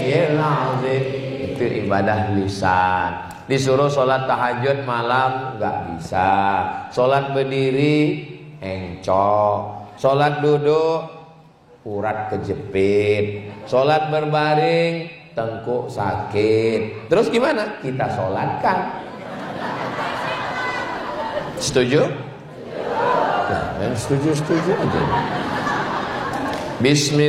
aliyil azim. Itu ibadah lisan. Disuruh sholat tahajud malam nggak bisa. Sholat berdiri encok. Sholat duduk urat kejepit. Sholat berbaring tengkuk sakit. Terus gimana? Kita sholatkan. Setuju? Nah, yang setuju aja. Bismillah.